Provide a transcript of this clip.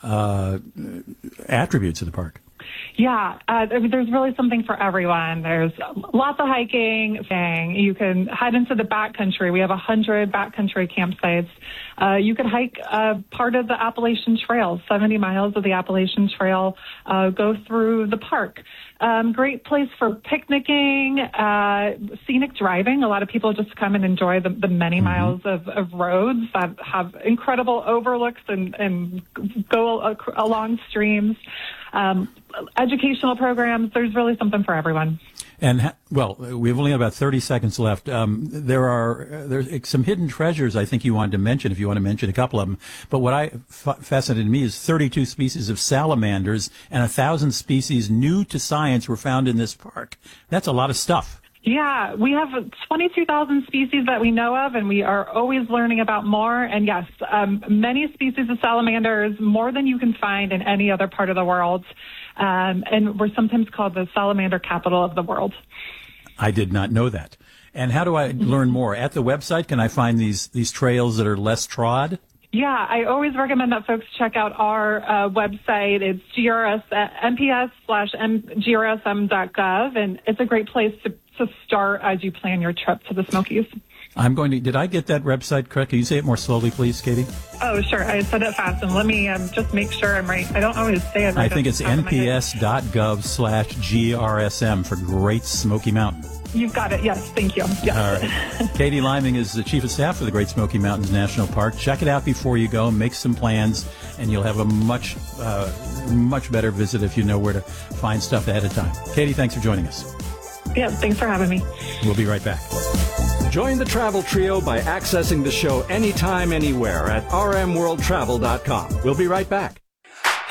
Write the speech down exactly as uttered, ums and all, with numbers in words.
uh, attributes of the park. Yeah, uh, there's really something for everyone. There's lots of hiking. You can head into the backcountry. We have one hundred backcountry campsites. Uh, you could hike uh, part of the Appalachian Trail, seventy miles of the Appalachian Trail, uh, go through the park. Um, great place for picnicking, uh, scenic driving. A lot of people just come and enjoy the, the many mm-hmm. miles of, of roads that have incredible overlooks and, and go ac- along streams. Um, educational programs. There's really something for everyone. And, ha- well, we've only got about thirty seconds left. Um, there are uh, there's some hidden treasures I think you wanted to mention, if you want to mention a couple of them. But what I f- fascinated me is thirty-two species of salamanders and one thousand species new to science were found in this park. That's a lot of stuff. Yeah, we have twenty-two thousand species that we know of, and we are always learning about more. And yes, um, many species of salamanders, more than you can find in any other part of the world. Um, and we're sometimes called the salamander capital of the world. I did not know that. And how do I learn more? At the website, can I find these, these trails that are less trod? Yeah, I always recommend that folks check out our uh, website. It's G R S, uh, M P S slash G R S M dot gov, and it's a great place to, to start as you plan your trip to the Smokies. I'm going to, did I get that website correct? Can you say it more slowly, please, Katie? Oh, sure. I said it fast, and let me um, just make sure I'm right. I don't always say it right. I think it's N P S dot gov slash G R S M for Great Smoky Mountain. You've got it. Yes, thank you. Yes. All right. Katie Liming is the Chief of Staff for the Great Smoky Mountains National Park. Check it out before you go. Make some plans, and you'll have a much, uh, much better visit if you know where to find stuff ahead of time. Katie, thanks for joining us. Yeah, thanks for having me. We'll be right back. Join the Travel Trio by accessing the show anytime, anywhere at r m world travel dot com. We'll be right back.